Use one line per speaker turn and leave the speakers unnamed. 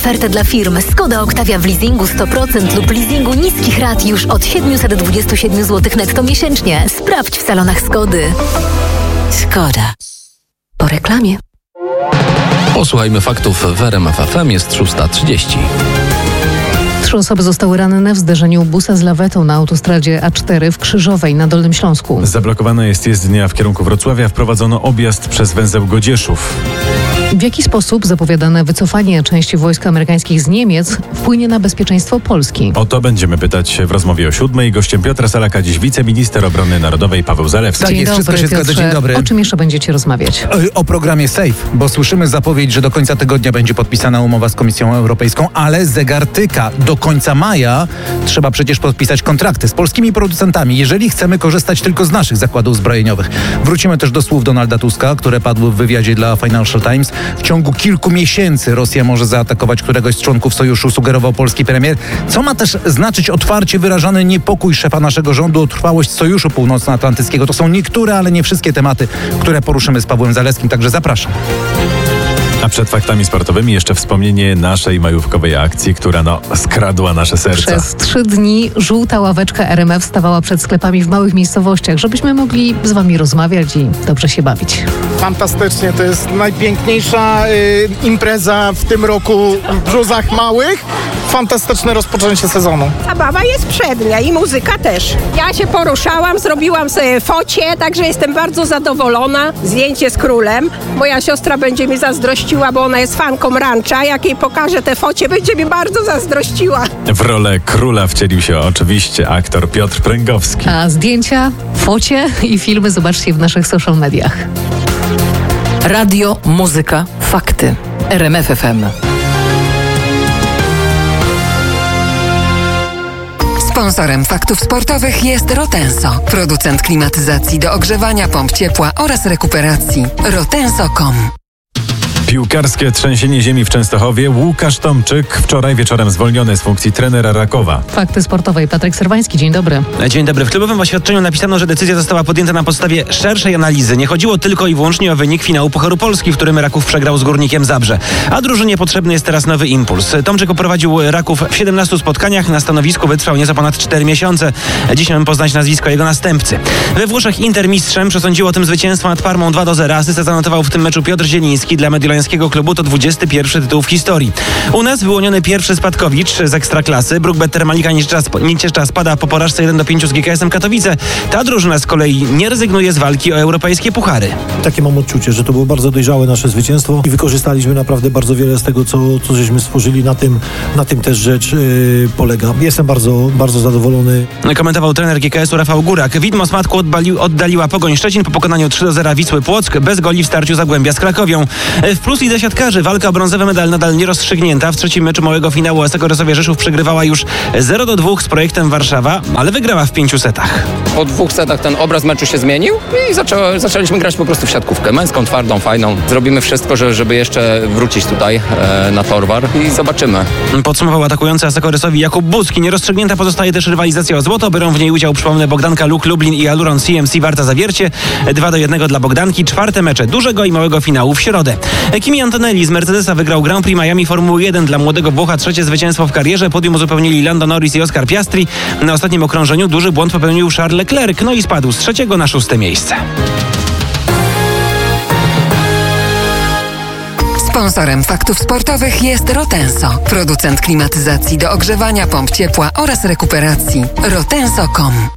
ofertę dla firm. Skoda Octavia w leasingu 100% lub leasingu niskich rat już od 727 zł netto miesięcznie. Sprawdź w salonach Skody. Skoda. Po reklamie.
Posłuchajmy faktów w RMF FM. Jest 6:30.
3 osoby zostały ranne w zderzeniu busa z lawetą na autostradzie A4 w Krzyżowej na Dolnym Śląsku.
Zablokowana jest jezdnia w kierunku Wrocławia. Wprowadzono objazd przez węzeł Godzieszów.
W jaki sposób zapowiadane wycofanie części wojsk amerykańskich z Niemiec wpłynie na bezpieczeństwo Polski?
O to będziemy pytać w rozmowie o 7:00. Gościem Piotra Salaka dziś wiceminister obrony narodowej Paweł Zalewski.
Tak jest, wszystko się zgadza. Dzień dobry.
O czym jeszcze będziecie rozmawiać?
O programie SAFE, bo słyszymy zapowiedź, że do końca tygodnia będzie podpisana umowa z Komisją Europejską, ale zegar tyka. Do końca maja trzeba przecież podpisać kontrakty z polskimi producentami, jeżeli chcemy korzystać tylko z naszych zakładów zbrojeniowych. Wrócimy też do słów Donalda Tuska, które padły w wywiadzie dla Financial Times. W ciągu kilku miesięcy Rosja może zaatakować któregoś z członków sojuszu, sugerował polski premier. Co ma też znaczyć otwarcie wyrażany niepokój szefa naszego rządu o trwałość Sojuszu Północnoatlantyckiego. To są niektóre, ale nie wszystkie tematy, które poruszymy z Pawłem Zalewskim, także zapraszam.
A przed faktami sportowymi jeszcze wspomnienie naszej majówkowej akcji, która skradła nasze serca.
Przez 3 dni żółta ławeczka RMF stawała przed sklepami w małych miejscowościach, żebyśmy mogli z wami rozmawiać i dobrze się bawić.
Fantastycznie, to jest najpiękniejsza impreza w tym roku w Brzozach Małych. Fantastyczne rozpoczęcie sezonu.
Zabawa jest przednia i muzyka też. Ja się poruszałam, zrobiłam sobie focie, także jestem bardzo zadowolona. Zdjęcie z królem. Moja siostra będzie mi zazdrościła, bo ona jest fanką rancza. Jak jej pokażę te focie, będzie mi bardzo zazdrościła.
W rolę króla wcielił się oczywiście aktor Piotr Pręgowski.
A zdjęcia, focie i filmy zobaczcie w naszych social mediach.
Radio, muzyka, fakty. RMF FM.
Sponsorem faktów sportowych jest Rotenso, producent klimatyzacji do ogrzewania, pomp ciepła oraz rekuperacji. Rotenso.com.
Piłkarskie trzęsienie ziemi w Częstochowie. Łukasz Tomczyk wczoraj wieczorem zwolniony z funkcji trenera Rakowa.
Fakty sportowe i Patryk Serwański. Dzień dobry.
Dzień dobry. W klubowym oświadczeniu napisano, że decyzja została podjęta na podstawie szerszej analizy. Nie chodziło tylko i wyłącznie o wynik finału Pucharu Polski, w którym Raków przegrał z Górnikiem Zabrze. A drużynie potrzebny jest teraz nowy impuls. Tomczyk poprowadził Raków w 17 spotkaniach. Na stanowisku wytrwał nieco ponad 4 miesiące. Dziś mamy poznać nazwisko jego następcy. We Włoszech Inter mistrzem przesądziło tym zwycięstwo nad Parmą 2-0. Asystę zanotował w tym meczu Piotr Zieliński. Dla mediolańskiego klubu to 21. tytuł w historii. U nas wyłoniony pierwszy spadkowicz z Ekstraklasy. Brookbetter Malika Niecieszcza spada po porażce 1-5 z GKS-em Katowice. Ta drużyna z kolei nie rezygnuje z walki o europejskie puchary.
Takie mam odczucie, że to było bardzo dojrzałe nasze zwycięstwo i wykorzystaliśmy naprawdę bardzo wiele z tego, co żeśmy stworzyli. Na tym też rzecz polega. Jestem bardzo, bardzo zadowolony.
Komentował trener GKS-u Rafał Górak. Widmo z Matką oddaliła Pogoń Szczecin po pokonaniu 3-0 Wisły Płock bez goli w starciu Zagłębia z Krakowią. W plus i siatkarzy walka o brązowy medal nadal nierozstrzygnięta. W trzecim meczu małego finału AS Resowia Rzeszów przegrywała już 0-2 z Projektem Warszawa, ale wygrała w 5 setach.
Po 2 setach ten obraz meczu się zmienił i zaczęliśmy grać po prostu w siatkówkę. Męską, twardą, fajną. Zrobimy wszystko, żeby jeszcze wrócić tutaj na Torwar i zobaczymy.
Podsumował atakujący AS Resowi Jakub Bucki. Nierozstrzygnięta pozostaje też rywalizacja o złoto. Biorą w niej udział, przypomnę, Bogdanka Luk Lublin i Aluron CMC Warta Zawiercie. 2-1 dla Bogdanki. 4 mecze dużego i małego finału w środę. Kimi Antonelli z Mercedesa wygrał Grand Prix Miami Formuły 1 dla młodego Włocha. 3. zwycięstwo w karierze. Podium uzupełnili Lando Norris i Oscar Piastri. Na ostatnim okrążeniu duży błąd popełnił Charles Leclerc. No i spadł z 3. na 6. miejsce.
Sponsorem faktów sportowych jest Rotenso, producent klimatyzacji do ogrzewania, pomp ciepła oraz rekuperacji. Rotenso.com.